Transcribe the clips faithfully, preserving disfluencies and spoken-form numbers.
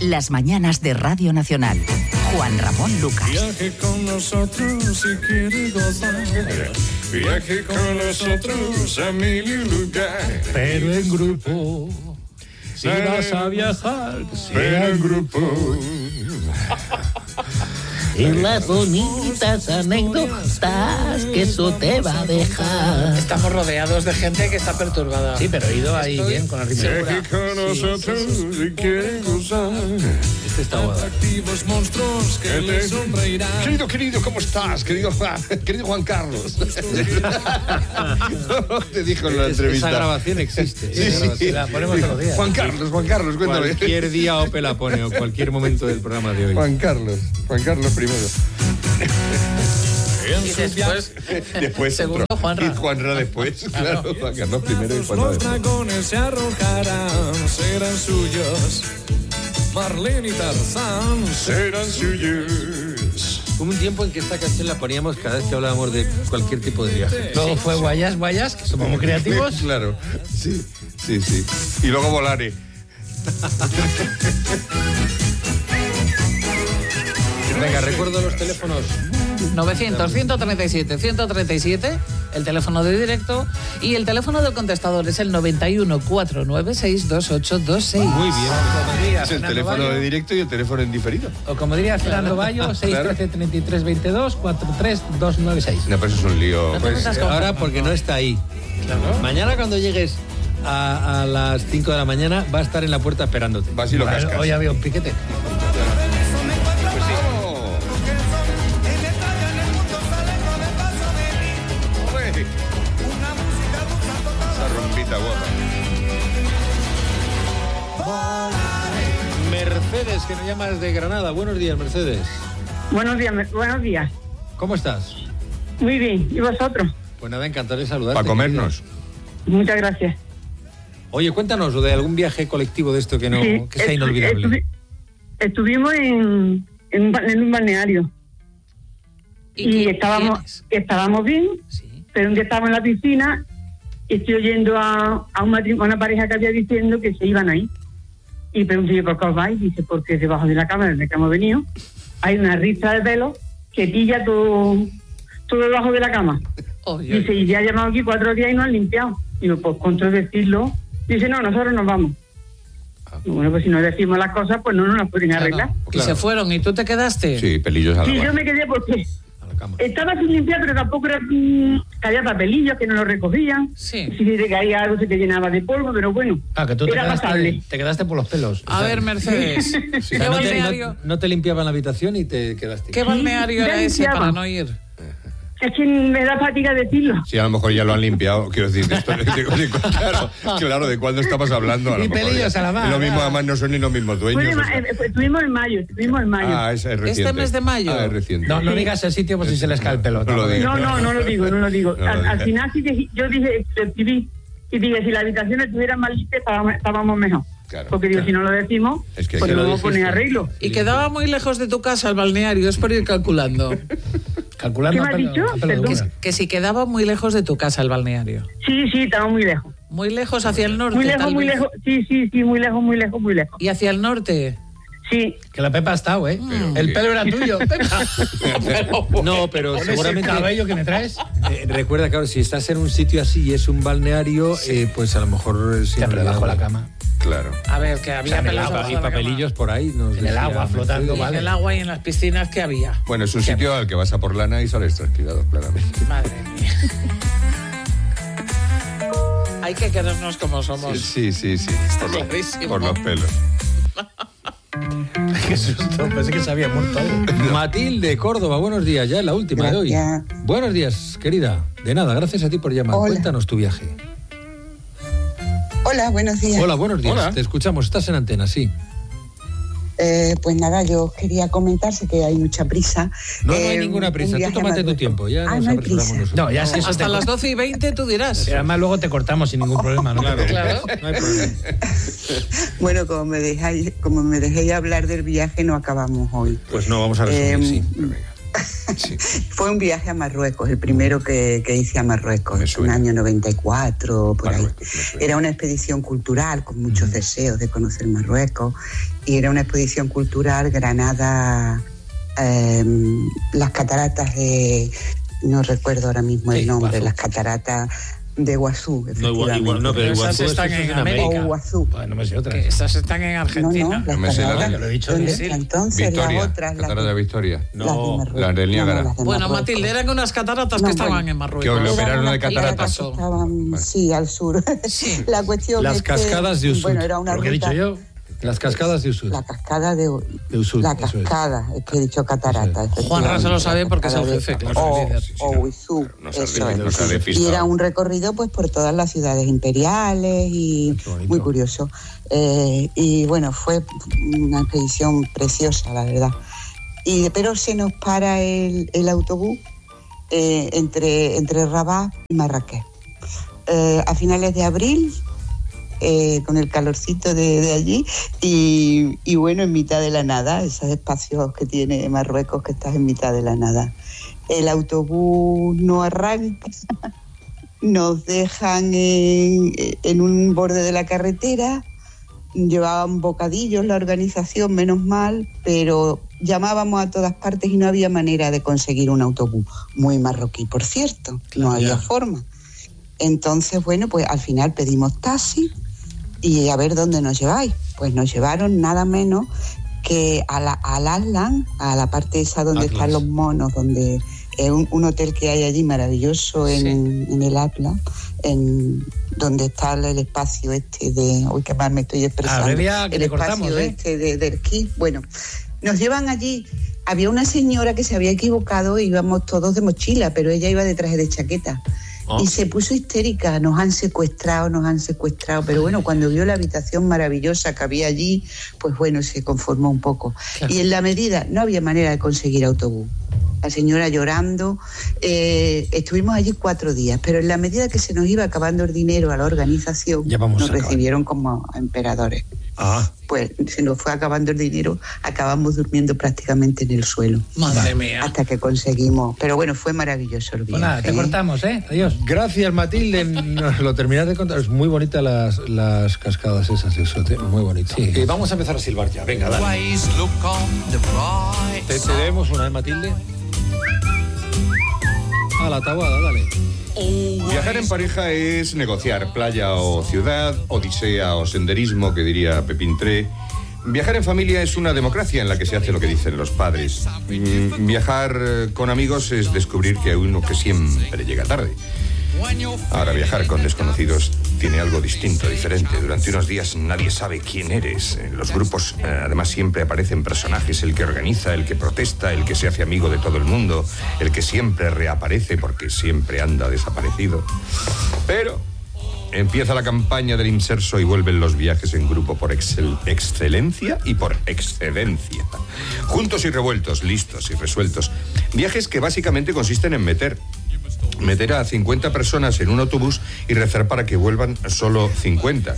Las mañanas de Radio Nacional. Juan Ramón Lucas. Viaje con nosotros si quiere gozar. Viaje con nosotros a mil lugar. Pero en grupo. Si vas a viajar, Pero en grupo. Y las bonitas anécdotas que eso te va a dejar. Estamos rodeados de gente que está perturbada. Sí, pero he ido ahí Estoy bien con la rima. Viaje con nosotros si quiere gozar. Este está guapo. Atractivos monstruos que le sonreirán. Querido, querido, ¿cómo estás? Querido Juan, querido Juan Carlos. Te dijo en la Es- entrevista. Esa grabación existe. Sí, Esa sí. grabación la ponemos todos los días. Juan Carlos, Juan Carlos, cuéntame. Cualquier día Ope la pone o cualquier momento del programa de hoy. Juan Carlos, Juan Carlos primero. Y después, Después segundo, otro. Juanra. Y Juanra después, claro. Juan Carlos primero y Juanra Los después. dragones se arrojarán, serán suyos. Marlene y Tarzán serán suyos. Hubo un tiempo en que esta canción la poníamos cada vez que hablábamos de cualquier tipo de viaje. Luego fue Guayas, Guayas, que somos muy creativos. Claro, sí, sí, sí. Y luego Volare. Venga, recuerdo los teléfonos. novecientos, ciento treinta y siete, ciento treinta y siete, el teléfono de directo, y el teléfono del contestador es el noventa y uno, cuatrocientos noventa y seis, veintiocho veintiséis. Muy bien. Como diría Es el Fernando teléfono Bayo, de directo y el teléfono en diferido. o como diría Fernando Bayo, seis uno tres, treinta y tres veintidós, cuatro tres dos nueve seis. No, pero eso es un lío. No te Pues, metas con- Ahora porque no está ahí. Mañana cuando llegues a, a las cinco de la mañana va a estar en la puerta esperándote. vas y lo cascas. Hoy había un piquete. Hombre. Esa rumbita guapa. Mercedes, que nos llama desde Granada. Buenos días, Mercedes. Buenos días, me- buenos días. ¿Cómo estás? Muy bien. ¿Y vosotros? Pues nada, encantado de saludarte. Para comernos. querida. Muchas gracias. Oye, cuéntanos de algún viaje colectivo de esto que no Sí, que sea estu- inolvidable. estuvi- estuvimos en, en, un ba- en un balneario y, qué- estábamos quiénes? estábamos bien, Sí. pero un día estábamos en la piscina y estoy oyendo a, a, un matri- a una pareja que había diciendo que se iban ahí. Y pregunté yo, ¿por qué os vais? Dice, porque debajo de la cama desde que hemos venido hay una ristra de pelo que pilla todo, todo debajo de la cama. Oye, Dice, y ya ha llamado aquí cuatro días y no han limpiado. Digo, pues contra decirlo. Dice, no, nosotros nos vamos. Y bueno, pues si no decimos las cosas, pues no nos las pueden arreglar. claro. Y se fueron, ¿y tú te quedaste? Sí, pelillos a la Sí, yo barra. me quedé porque A la cama. estaba sin limpiar, pero tampoco era, mm, que había papelillos que no lo recogían. Sí. Si te caía algo se te llenaba de polvo, pero bueno, Ah, que tú te era quedaste, pasable. te quedaste por los pelos. A ver, Mercedes, O ¿qué sea, no, te, balneario, no- no te limpiaban la habitación y te quedaste. ¿qué balneario ya era ese limpiaba. para no ir? Es que me da fatiga decirlo. Sí, a lo mejor ya lo han limpiado. Quiero decir, de esto, de- de- de- claro, claro, ¿de cuándo estabas hablando? A lo Y mejor pelillos ya. a la mar, Lo mismo, ah. además, no son ni los mismos Fue dueños. de ma- o sea. eh, fue- estuvimos en mayo, estuvimos en mayo. Ah, ese es reciente. Este mes de mayo. Ah, es reciente. No, no digas el sitio por si se les cae el pelo. No lo digas. No, no, no lo digo, no lo digo. No lo al, al digas. final sí que yo dije, escribí y dije, si la habitación estuviera más limpia, estábamos, estábamos mejor. Claro, Porque digo, claro. si no lo decimos, Es que- pues que lo luego dijiste. ponen arreglo. Y quedaba muy lejos de tu casa el balneario, es por ir calculando. Calculando ¿Qué me a has pelo- dicho? a pelo de Perdón. burra. Que si quedaba muy lejos de tu casa el balneario. Sí, sí, estamos muy lejos. Muy lejos hacia el norte. Muy lejos, tal muy vez. lejos. Sí, sí, sí, muy lejos, muy lejos, muy lejos. Y hacia el norte. Sí, Que la Pepa ha estado, ¿eh? Pero el que- pelo era tuyo, Pepa. No, pero Con ese seguramente. cabello que me traes. Eh, recuerda, claro, si estás en un sitio así y es un balneario, eh, pues a lo mejor es Siempre inolvidable. bajo la cama. Claro. A ver, que había O sea, en el pelos agua, abajo Y de la papelillos por ahí. Nos En el decía agua, flotando, Mercedes. cama. vale. En el agua y en las piscinas que había. Bueno, es un sitio al que vas a por lana y sales tranquilado, claramente. Madre mía. Hay que querernos como somos. Sí, sí, sí. Por, lo- clarísimo. por los pelos. Qué susto, pensé que se había muerto algo. Matilde, Córdoba, buenos días, ya es la última de hoy. Gracias. Buenos días, querida. De nada, gracias a ti por llamar. Hola. Cuéntanos tu viaje. Hola, buenos días. Hola, buenos días. Hola. Te escuchamos, estás en antena, sí. Eh, pues nada, yo quería comentarse que hay mucha prisa. No, no Eh, hay ninguna un prisa. Tú viaje a tómate tu Marruecos. tiempo, ya Ah, nos no hay apresuramos prisa. nosotros. No, ya si eso Hasta te... las doce y veinte tú dirás. Pero además luego te cortamos sin ningún problema, ¿no? Claro, Claro. no hay problema. Bueno, como me dejáis, como me dejéis hablar del viaje, no acabamos hoy. Pues no, vamos a resumir, Eh, sí. Sí. Fue un viaje a Marruecos, el primero que, que hice a Marruecos, en el año noventa y cuatro, por Marruecos, ahí. Era una expedición cultural con muchos uh-huh. deseos de conocer Marruecos, y era una expedición cultural Granada, eh, las cataratas de... no recuerdo ahora mismo el sí, nombre, Guazú. Las cataratas de Guazú, no, igual, no, pero esas Guazú, están eso en es en América. América. O Guazú. Bueno, no me sé otras. Que esas están en Argentina. No, no, las No me sé la cataratas, de- Lo he dicho ¿dónde bien. está entonces? Victoria, las otras, las Catarata de de, Victoria. No, las de Marruecos. las del Niágara. No, no, las de Bueno, Marruecos. Matilde, eran unas cataratas No, que estaban bueno. en Marruecos. Que le Eran operaron unas de cataratas cataratas. que estaban, Vale. sí, al sur. Sí. La cuestión Las es que, cascadas de Usud. bueno, era una Lo que he dicho ruta- yo. Las cascadas de Usud. La cascada de, De Usud, la eso es. cascada, es que he dicho catarata. Eso es. Juanra se lo sabe efectivamente, porque es el la cascada jefe, de- claro, O, líder. Sí, sí, o no. Huizú, No se eso ha- es. no se ha despistado. Y era un recorrido pues por todas las ciudades imperiales y Qué bonito. muy curioso. Eh, y bueno, fue una expedición preciosa, la verdad. Y, pero se nos para el, el autobús eh, entre, entre Rabat y Marrakech. Eh, a finales de abril, eh, con el calorcito de, de allí, y, y bueno, en mitad de la nada, esos espacios que tiene Marruecos, que estás en mitad de la nada. El autobús no arranca, nos dejan en, en un borde de la carretera, llevaban bocadillos la organización, menos mal, pero llamábamos a todas partes y no había manera de conseguir un autobús. Muy marroquí, por cierto, no había forma. Entonces, bueno, pues al final pedimos taxi y a ver dónde nos lleváis. Pues nos llevaron nada menos que a la, al Aslan, a la parte esa donde Atlas. están los monos, donde es un, un hotel que hay allí maravilloso en, Sí. en el Atlas, en donde está el espacio este de... Uy, qué mal me estoy expresando. Aurelia, que el te espacio cortamos, ¿eh? este de, de esquí. Bueno, nos llevan allí. Había una señora que se había equivocado, íbamos todos de mochila, pero ella iba de traje de chaqueta. Oh. Y se puso histérica, nos han secuestrado, nos han secuestrado. Pero bueno, cuando vio la habitación maravillosa que había allí, pues bueno, se conformó un poco. Claro. Y en la medida, no había manera de conseguir autobús. La señora llorando, eh, estuvimos allí cuatro días, pero en la medida que se nos iba acabando el dinero a la organización, Ya vamos nos a acabar. recibieron como a emperadores. Ah, Pues se nos fue acabando el dinero, acabamos durmiendo prácticamente en el suelo. Madre mía. Hasta que conseguimos. Pero bueno, fue maravilloso el Pues nada, viaje. te cortamos, ¿eh? Adiós. gracias, Matilde. Nos lo terminas de contar. Es muy bonita las, las cascadas esas de Usud, ¿eh? Muy bonito. Sí. Eh, vamos a empezar a silbar ya. Venga, dale. Te, te debemos una, ¿eh, Matilde? A la tabuada, dale. Viajar en pareja es negociar playa o ciudad, odisea o senderismo, que diría Pepín Tré. Viajar en familia es una democracia en la que se hace lo que dicen los padres. Mm, Viajar eh, con amigos es descubrir que hay uno que siempre llega tarde. Ahora, viajar con desconocidos tiene algo distinto, diferente. Durante unos días nadie sabe quién eres. En los grupos, eh, además, siempre aparecen personajes: el que organiza, el que protesta, el que se hace amigo de todo el mundo, el que siempre reaparece porque siempre anda desaparecido. Pero empieza la campaña del inserso y vuelven los viajes en grupo por excel- excelencia y por excedencia. Juntos y revueltos, listos y resueltos. Viajes que básicamente consisten en meter meter a cincuenta personas en un autobús y rezar para que vuelvan solo cincuenta.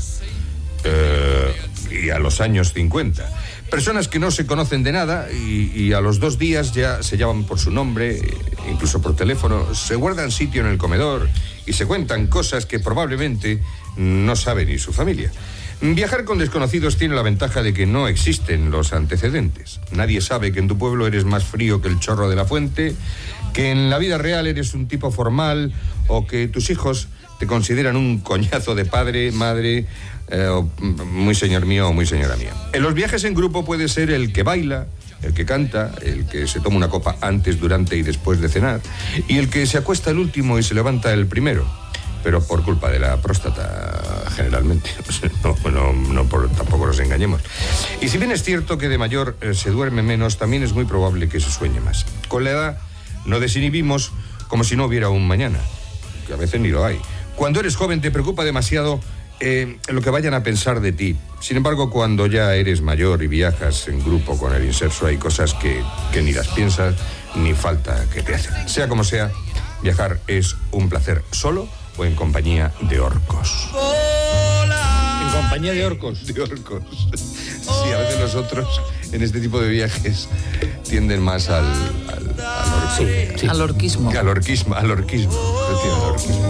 Eh, y a los años cincuenta. Personas que no se conocen de nada y, y a los dos días ya se llaman por su nombre, incluso por teléfono, se guardan sitio en el comedor y se cuentan cosas que probablemente no sabe ni su familia. Viajar con desconocidos tiene la ventaja de que no existen los antecedentes. Nadie sabe que en tu pueblo eres más frío que el chorro de la fuente, que en la vida real eres un tipo formal o que tus hijos te consideran un coñazo de padre, madre, eh, o muy señor mío o muy señora mía. En los viajes en grupo puede ser el que baila, el que canta, el que se toma una copa antes, durante y después de cenar, y el que se acuesta el último y se levanta el primero, pero por culpa de la próstata, generalmente. No, no, no por, tampoco nos engañemos. Y si bien es cierto que de mayor eh, se duerme menos, también es muy probable que se sueñe más. Con la edad nos desinhibimos como si no hubiera un mañana, que a veces ni lo hay. Cuando eres joven te preocupa demasiado eh, lo que vayan a pensar de ti. Sin embargo, cuando ya eres mayor y viajas en grupo con el inserso, hay cosas que, que ni las piensas ni falta que te hacen. Sea como sea, viajar es un placer solo o en compañía de orcos. En compañía de orcos. De orcos. Sí, a veces nosotros en este tipo de viajes tienden más al, al, al, orco. Sí, sí. Al orquismo. Al orquismo, al orquismo. Al orquismo.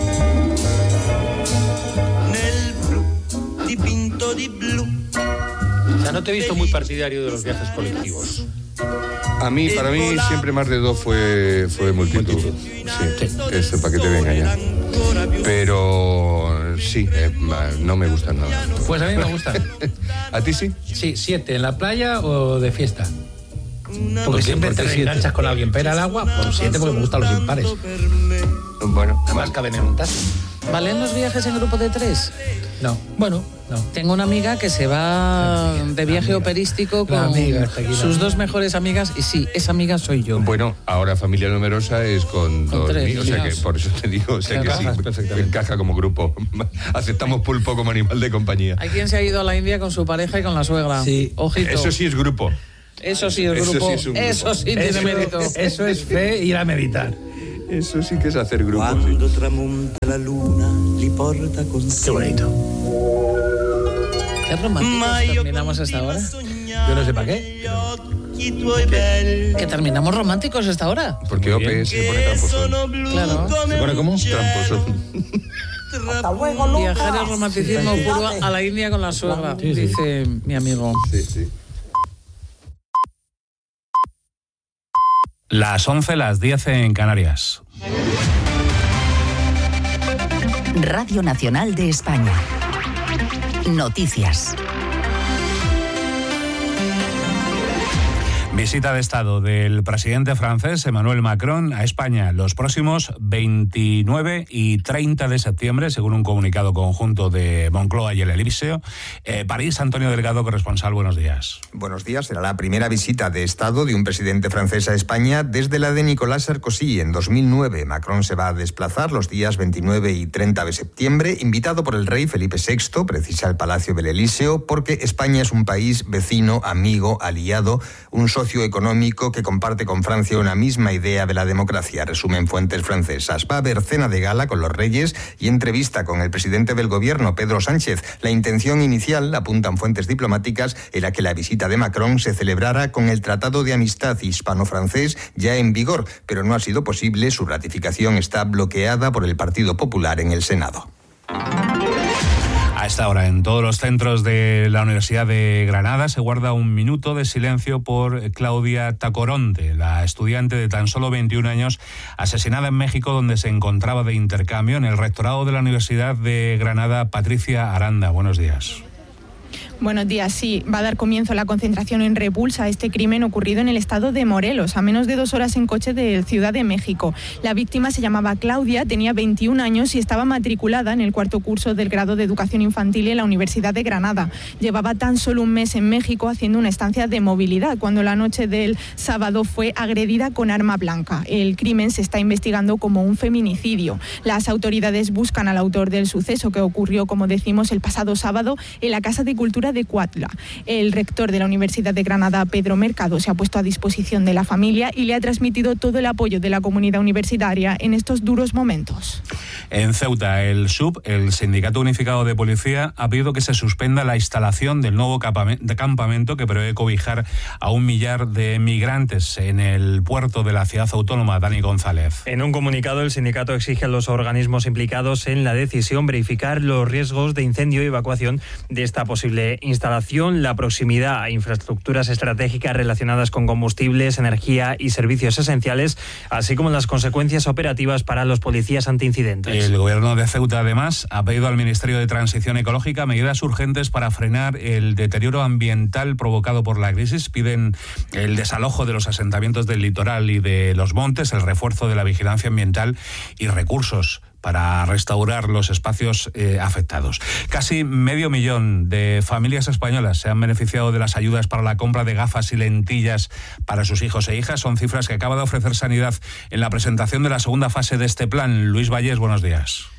O sea, no te he visto muy partidario de los viajes colectivos. A mí, para mí, siempre más de dos fue, fue multitud. Sí, sí. Eso, para que te voy a engañar. Pero sí, eh, no me gustan nada. Pues a mí me gustan. ¿A ti sí? Sí, siete, ¿en la playa o de fiesta? Porque ¿Por siempre qué? te ¿Por qué reenganchas siete? con alguien para ir al agua, por siete porque me gustan los impares. Bueno, además caben en un taxi. ¿Valen los viajes en grupo de tres? No, bueno, no. Tengo una amiga que se va de viaje amiga. operístico con La amiga, está aquí, la sus amiga. dos mejores amigas y sí, esa amiga soy yo. Bueno, ahora familia numerosa es con, Con dos tres, niños, o sea que niños. por eso te digo, o sea Claro. que Encajas sí, perfectamente. encaja como grupo. Aceptamos pulpo como animal de compañía. Hay quien se ha ido a la India con su pareja y con la suegra. Sí. Ojito. Eso sí es grupo. Eso sí es Eso grupo. sí es un grupo. Eso sí tiene Eso, mérito. eso es fe, ir a meditar. Eso sí que es hacer grupo. Quando Sí. tramonta la luna li porta con Qué sé. bonito. Qué románticos terminamos esta hora. Yo no sé para qué. Occhi tuoi belli Que terminamos románticos esta hora. Porque Muy O P bien. se pone tramposo. sono blu Claro. come ¿Se pone cómo? un Tramposo. Viajar es romanticismo puro a la India con la suegra, Sí, sí. dice mi amigo. Sí, sí. Las once, las diez en Canarias. Radio Nacional de España. Noticias. Visita de Estado del presidente francés Emmanuel Macron a España los próximos veintinueve y treinta de septiembre, según un comunicado conjunto de Moncloa y el Elíseo. Eh, París, Antonio Delgado, corresponsal, buenos días. Buenos días. Será la primera visita de Estado de un presidente francés a España desde la de Nicolas Sarkozy en dos mil nueve. Macron se va a desplazar los días veintinueve y treinta de septiembre, invitado por el rey Felipe sexto, precisa el Palacio del Elíseo, porque España es un país vecino, amigo, aliado, un socio económico que comparte con Francia una misma idea de la democracia, resumen fuentes francesas. Va a haber cena de gala con los reyes y entrevista con el presidente del gobierno, Pedro Sánchez. La intención inicial, apuntan fuentes diplomáticas, era que la visita de Macron se celebrara con el Tratado de Amistad hispano-francés ya en vigor, pero no ha sido posible. Su ratificación está bloqueada por el Partido Popular en el Senado. A esta hora, en todos los centros de la Universidad de Granada se guarda un minuto de silencio por Claudia Tacoronte, la estudiante de tan solo veintiún años asesinada en México, donde se encontraba de intercambio en el rectorado de la Universidad de Granada. Patricia Aranda, buenos días. Buenos días. Sí, va a dar comienzo la concentración en repulsa a este crimen ocurrido en el estado de Morelos, a menos de dos horas en coche de Ciudad de México. La víctima se llamaba Claudia, tenía veintiún años y estaba matriculada en el cuarto curso del grado de Educación Infantil en la Universidad de Granada. Llevaba tan solo un mes en México haciendo una estancia de movilidad, cuando la noche del sábado fue agredida con arma blanca. El crimen se está investigando como un feminicidio. Las autoridades buscan al autor del suceso, que ocurrió, como decimos, el pasado sábado en la Casa de Cultura de Cuautla. El rector de la Universidad de Granada, Pedro Mercado, se ha puesto a disposición de la familia y le ha transmitido todo el apoyo de la comunidad universitaria en estos duros momentos. En Ceuta, el S U B, el Sindicato Unificado de Policía, ha pedido que se suspenda la instalación del nuevo campamento que prevé cobijar a un millar de migrantes en el puerto de la ciudad autónoma. Dani González. En un comunicado, el sindicato exige a los organismos implicados en la decisión verificar los riesgos de incendio y evacuación de esta posible instalación, la proximidad a infraestructuras estratégicas relacionadas con combustibles, energía y servicios esenciales, así como las consecuencias operativas para los policías antiincidentes. El gobierno de Ceuta, además, ha pedido al Ministerio de Transición Ecológica medidas urgentes para frenar el deterioro ambiental provocado por la crisis. Piden el desalojo de los asentamientos del litoral y de los montes, el refuerzo de la vigilancia ambiental y recursos para restaurar los espacios eh, afectados. Casi medio millón de familias españolas se han beneficiado de las ayudas para la compra de gafas y lentillas para sus hijos e hijas. Son cifras que acaba de ofrecer Sanidad en la presentación de la segunda fase de este plan. Luis Vallés, buenos días.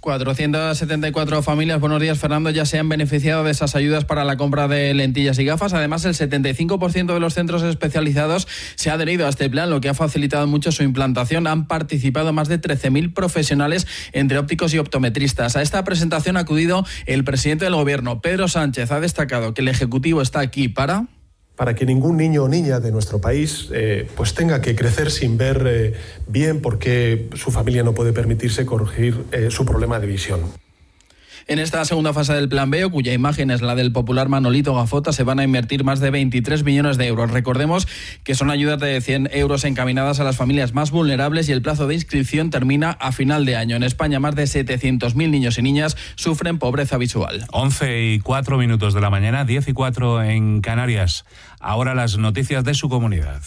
cuatrocientas setenta y cuatro familias, buenos días Fernando, ya se han beneficiado de esas ayudas para la compra de lentillas y gafas. Además, el setenta y cinco por ciento de los centros especializados se ha adherido a este plan, lo que ha facilitado mucho su implantación. Han participado más de trece mil profesionales entre ópticos y optometristas. A esta presentación ha acudido el presidente del Gobierno, Pedro Sánchez. Ha destacado que el Ejecutivo está aquí para... para que ningún niño o niña de nuestro país eh, pues tenga que crecer sin ver eh, bien porque su familia no puede permitirse corregir eh, su problema de visión. En esta segunda fase del Plan B, cuya imagen es la del popular Manolito Gafota, se van a invertir más de veintitrés millones de euros. Recordemos que son ayudas de cien euros encaminadas a las familias más vulnerables y el plazo de inscripción termina a final de año. En España, más de setecientos mil niños y niñas sufren pobreza visual. once y cuatro minutos de la mañana, diez y cuatro en Canarias. Ahora las noticias de su comunidad.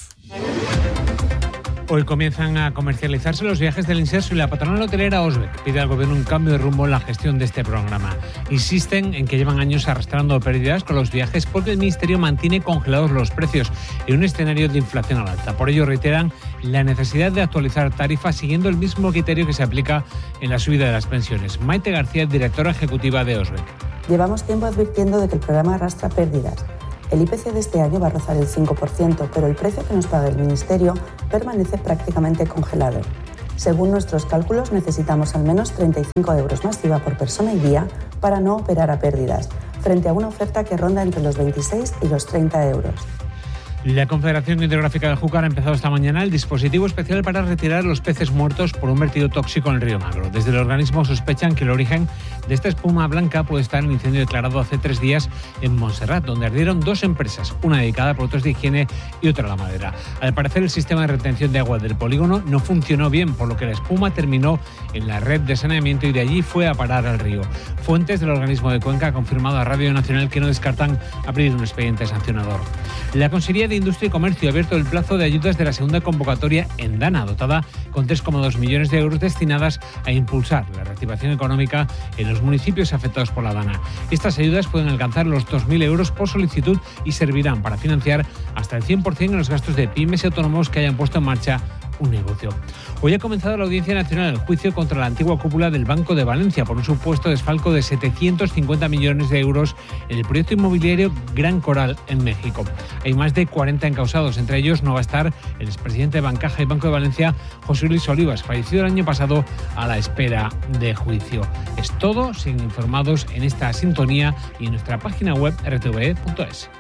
Hoy comienzan a comercializarse los viajes del Inserso y la patronal hotelera Osbeck pide al Gobierno un cambio de rumbo en la gestión de este programa. Insisten en que llevan años arrastrando pérdidas con los viajes porque el Ministerio mantiene congelados los precios en un escenario de inflación al alza. Por ello reiteran la necesidad de actualizar tarifas siguiendo el mismo criterio que se aplica en la subida de las pensiones. Maite García, directora ejecutiva de Osbeck. Llevamos tiempo advirtiendo de que el programa arrastra pérdidas. El I P C de este año va a rozar el cinco por ciento, pero el precio que nos paga el Ministerio permanece prácticamente congelado. Según nuestros cálculos, necesitamos al menos treinta y cinco euros más I V A por persona y día para no operar a pérdidas, frente a una oferta que ronda entre los veintiséis y los treinta euros. La Confederación Hidrográfica del Júcar ha empezado esta mañana el dispositivo especial para retirar los peces muertos por un vertido tóxico en el río Magro. Desde el organismo sospechan que el origen de esta espuma blanca puede estar en el incendio declarado hace tres días en Montserrat, donde ardieron dos empresas, una dedicada a productos de higiene y otra a la madera. Al parecer, el sistema de retención de agua del polígono no funcionó bien, por lo que la espuma terminó en la red de saneamiento y de allí fue a parar al río. Fuentes del organismo de Cuenca han confirmado a Radio Nacional que no descartan abrir un expediente sancionador. La Consejería de Industria y Comercio ha abierto el plazo de ayudas de la segunda convocatoria en Dana, dotada con tres coma dos millones de euros destinadas a impulsar la reactivación económica en los municipios afectados por la Dana. Estas ayudas pueden alcanzar los dos mil euros por solicitud y servirán para financiar hasta el cien por ciento en los gastos de pymes y autónomos que hayan puesto en marcha un negocio. Hoy ha comenzado la Audiencia Nacional el juicio contra la antigua cúpula del Banco de Valencia por un supuesto desfalco de setecientos cincuenta millones de euros en el proyecto inmobiliario Gran Coral en México. Hay más de cuarenta encausados, entre ellos no va a estar el expresidente de Bancaja y Banco de Valencia, José Luis Olivas, fallecido el año pasado a la espera de juicio. Es todo, siguen informados en esta sintonía y en nuestra página web r t v e punto es.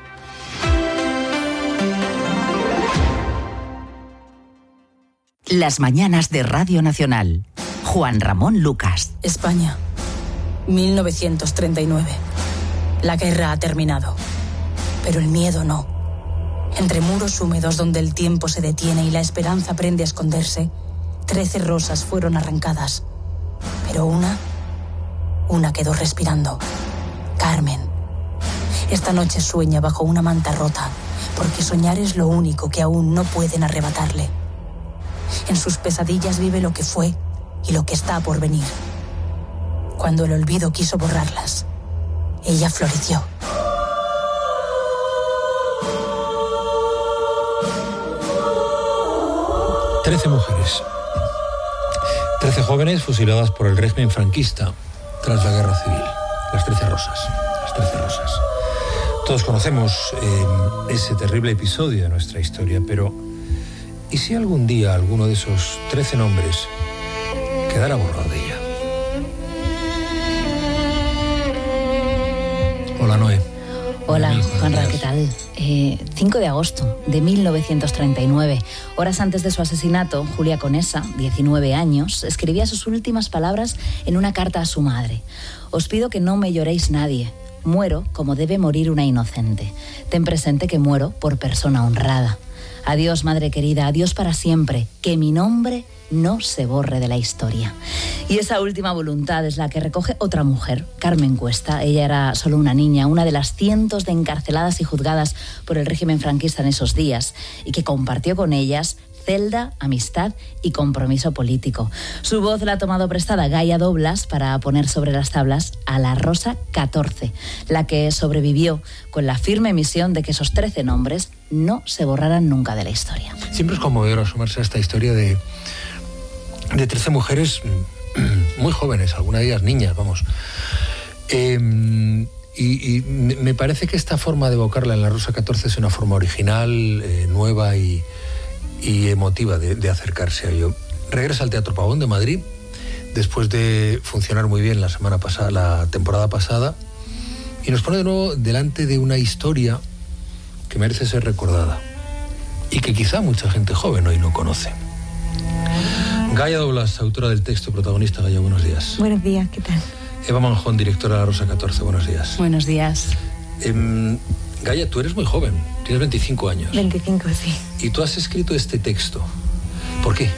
Las mañanas de Radio Nacional. Juan Ramón Lucas. España, mil novecientos treinta y nueve. La guerra ha terminado, pero el miedo no. Entre muros húmedos donde el tiempo se detiene y la esperanza aprende a esconderse, trece rosas fueron arrancadas. Pero una, una quedó respirando. Carmen. Esta noche sueña bajo una manta rota, porque soñar es lo único que aún no pueden arrebatarle. En sus pesadillas vive lo que fue y lo que está por venir. Cuando el olvido quiso borrarlas, ella floreció. Trece mujeres. Trece jóvenes fusiladas por el régimen franquista tras la guerra civil. Las trece rosas. Las trece rosas. Todos conocemos eh, ese terrible episodio de nuestra historia, pero ¿y si algún día alguno de esos trece nombres quedara borrado de ella? Hola, Noé. Hola, Juanra, ¿qué tal? Eh, cinco de agosto de mil novecientos treinta y nueve, horas antes de su asesinato, Julia Conesa, diecinueve años, escribía sus últimas palabras en una carta a su madre. Os pido que no me lloréis nadie. Muero como debe morir una inocente. Ten presente que muero por persona honrada. Adiós, madre querida, adiós para siempre, que mi nombre no se borre de la historia. Y esa última voluntad es la que recoge otra mujer, Carmen Cuesta. Ella era solo una niña, una de las cientos de encarceladas y juzgadas por el régimen franquista en esos días, y que compartió con ellas celda, amistad y compromiso político. Su voz la ha tomado prestada Gaia Doblas para poner sobre las tablas a la Rosa catorce, la que sobrevivió con la firme misión de que esos trece nombres no se borraran nunca de la historia. Siempre es conmovedor asomarse a esta historia de, de trece mujeres muy jóvenes, algunas de ellas niñas, vamos. Eh, y, y me parece que esta forma de evocarla en la Rosa catorce es una forma original, eh, nueva y, y emotiva de, de acercarse a ello. Regresa al Teatro Pavón de Madrid, después de funcionar muy bien la semana pasada, la temporada pasada, y nos pone de nuevo delante de una historia que merece ser recordada y que quizá mucha gente joven hoy no conoce. Gaia Doblas, autora del texto, protagonista. Gaia, buenos días. Buenos días, ¿qué tal? Eva Manjón, directora de la Rosa catorce, buenos días. Buenos días. Eh, Gaia, tú eres muy joven, tienes veinticinco años. veinticinco, sí. Y tú has escrito este texto. ¿Por qué?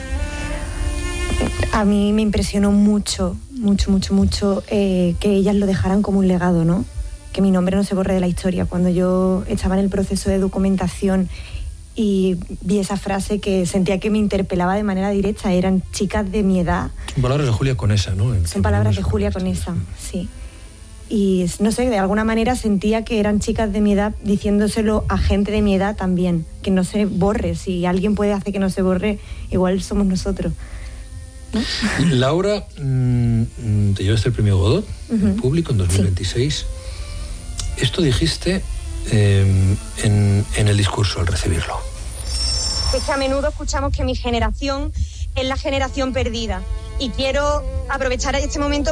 A mí me impresionó mucho, mucho, mucho, mucho eh, que ellas lo dejaran como un legado, ¿no? Que mi nombre no se borre de la historia. Cuando yo estaba en el proceso de documentación y vi esa frase que sentía que me interpelaba de manera directa, eran chicas de mi edad. Son palabras de Julia Conesa, ¿no? En Son palabras de Julia Conesa, sí. Y no sé, de alguna manera sentía que eran chicas de mi edad diciéndoselo a gente de mi edad también, que no se borre. Si alguien puede hacer que no se borre, igual somos nosotros, ¿no? Laura, mmm, te llevaste el premio Godot uh-huh. en público en dos mil veintiséis. Sí. Esto dijiste eh, en, en el discurso al recibirlo. Es que a menudo escuchamos que mi generación es la generación perdida. Y quiero aprovechar este momento